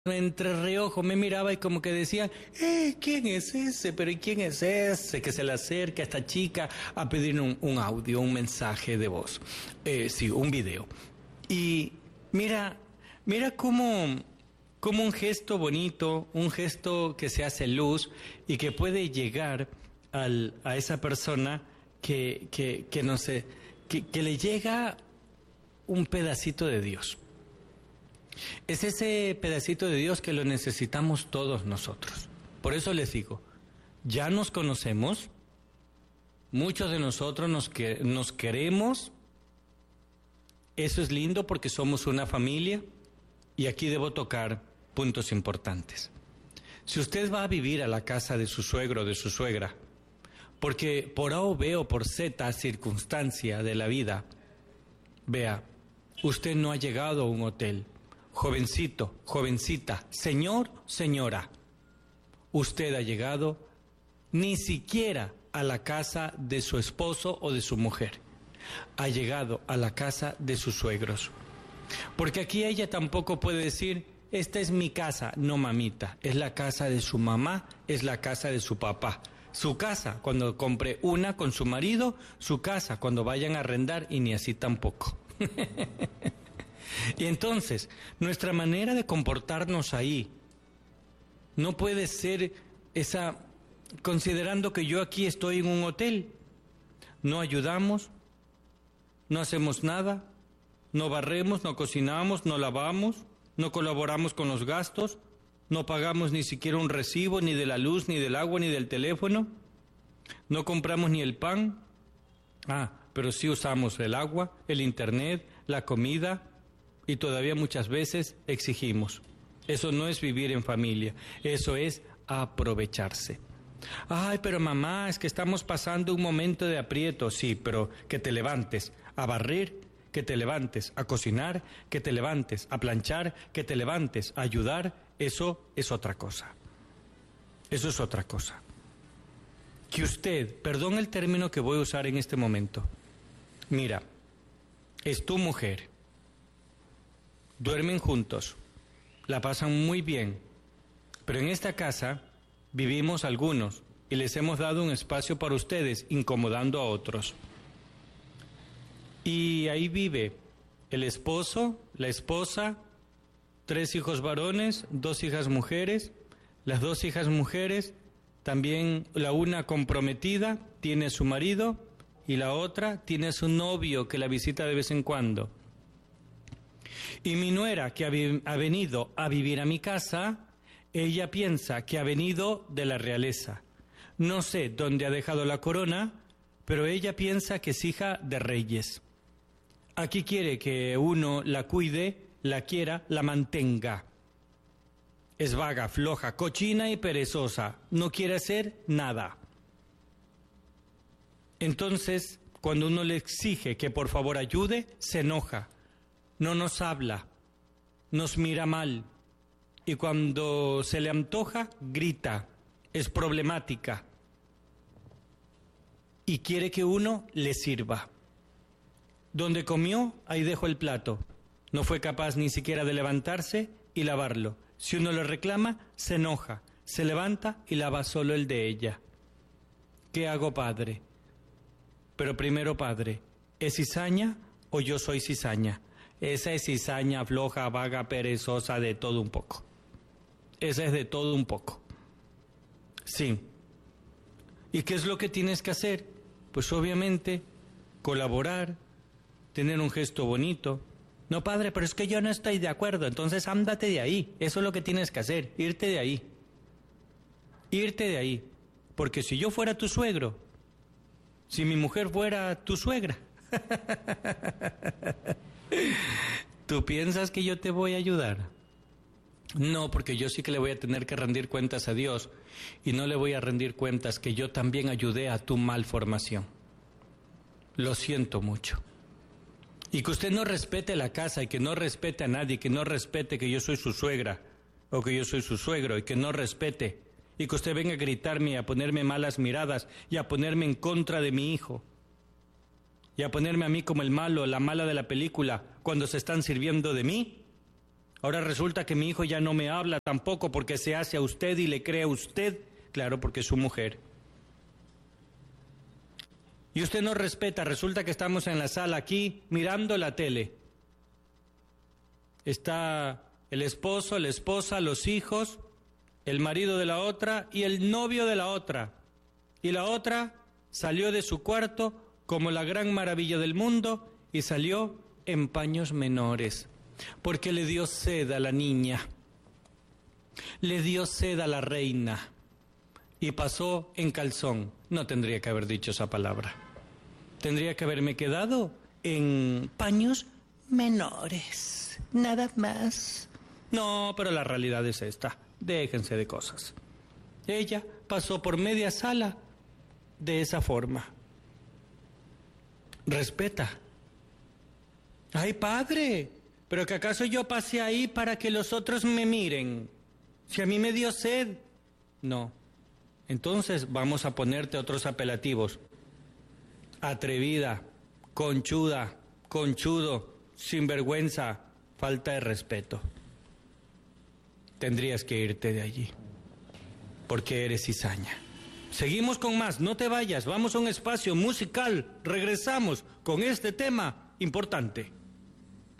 entre reojo me miraba y como que decía, ¿quién es ese? ¿Pero quién es ese que se le acerca a esta chica a pedir un audio, un mensaje de voz? Sí, un video. Y mira cómo un gesto bonito, un gesto que se hace luz y que puede llegar a esa persona que no sé, que le llega un pedacito de Dios. Es ese pedacito de Dios que lo necesitamos todos nosotros. Por eso les digo, ya nos conocemos, muchos de nosotros nos queremos, eso es lindo porque somos una familia, y aquí debo tocar puntos importantes. Si usted va a vivir a la casa de su suegro o de su suegra, porque por A o B o por Z circunstancia de la vida, vea, usted no ha llegado a un hotel. Jovencito, jovencita, señor, señora, usted ha llegado ni siquiera a la casa de su esposo o de su mujer, ha llegado a la casa de sus suegros. Porque aquí ella tampoco puede decir, esta es mi casa. No, mamita, es la casa de su mamá, es la casa de su papá. Su casa cuando compre una con su marido, su casa cuando vayan a arrendar, y ni así tampoco. Y entonces, nuestra manera de comportarnos ahí no puede ser esa, considerando que yo aquí estoy en un hotel. No ayudamos, no hacemos nada, no barremos, no cocinamos, no lavamos, no colaboramos con los gastos, no pagamos ni siquiera un recibo, ni de la luz, ni del agua, ni del teléfono, no compramos ni el pan. Pero sí usamos el agua, el internet, la comida, y todavía muchas veces exigimos. Eso no es vivir en familia, eso es aprovecharse. Ay, pero mamá, es que estamos pasando un momento de aprieto. Sí, pero que te levantes a barrer, que te levantes a cocinar, que te levantes a planchar, que te levantes a ayudar, eso es otra cosa. Eso es otra cosa. Que usted, perdón el término que voy a usar en este momento, mira, es tu mujer, duermen juntos, la pasan muy bien, pero en esta casa vivimos algunos y les hemos dado un espacio para ustedes, incomodando a otros. Y ahí vive el esposo, la esposa, 3 hijos varones, 2 hijas mujeres. Las 2 hijas mujeres, también la una comprometida, tiene su marido, y la otra tiene su novio que la visita de vez en cuando. Y mi nuera, que ha venido a vivir a mi casa, ella piensa que ha venido de la realeza. No sé dónde ha dejado la corona, pero ella piensa que es hija de reyes. Aquí quiere que uno la cuide, la quiera, la mantenga. Es vaga, floja, cochina y perezosa. No quiere hacer nada. Entonces, cuando uno le exige que por favor ayude, se enoja. No nos habla, nos mira mal. Y cuando se le antoja, grita. Es problemática. Y quiere que uno le sirva. Donde comió, ahí dejó el plato. No fue capaz ni siquiera de levantarse y lavarlo. Si uno le reclama, se enoja, se levanta y lava solo el de ella. ¿Qué hago, padre? Pero primero, padre, ¿es cizaña o yo soy cizaña? Esa es cizaña, floja, vaga, perezosa, de todo un poco. Esa es de todo un poco. Sí. ¿Y qué es lo que tienes que hacer? Pues obviamente, colaborar, tener un gesto bonito. No, padre, pero es que yo no estoy de acuerdo, entonces ándate de ahí. Eso es lo que tienes que hacer, irte de ahí. Irte de ahí. Porque si yo fuera tu suegro, si mi mujer fuera tu suegra, ¿tú piensas que yo te voy a ayudar? No, porque yo sí que le voy a tener que rendir cuentas a Dios, y no le voy a rendir cuentas que yo también ayudé a tu malformación. Lo siento mucho. Y que usted no respete la casa, y que no respete a nadie, que no respete que yo soy su suegra o que yo soy su suegro, y que no respete, y que usted venga a gritarme y a ponerme malas miradas y a ponerme en contra de mi hijo y a ponerme a mí como el malo, la mala de la película cuando se están sirviendo de mí. Ahora resulta que mi hijo ya no me habla tampoco porque se hace a usted y le cree a usted. Claro, porque es su mujer. Y usted no respeta, resulta que estamos en la sala aquí mirando la tele. Está el esposo, la esposa, los hijos, el marido de la otra y el novio de la otra. Y la otra salió de su cuarto como la gran maravilla del mundo y salió en paños menores, porque le dio sed a la niña, le dio sed a la reina y pasó en calzón. No tendría que haber dicho esa palabra. Tendría que haberme quedado en paños menores, nada más. No, pero la realidad es esta. Déjense de cosas. Ella pasó por media sala de esa forma. Respeta. Ay, padre, pero que acaso yo pasé ahí para que los otros me miren. Si a mí me dio sed. No. Entonces vamos a ponerte otros apelativos. Atrevida, conchuda, conchudo, sinvergüenza, falta de respeto. Tendrías que irte de allí, porque eres cizaña. Seguimos con más, no te vayas, vamos a un espacio musical, regresamos con este tema importante.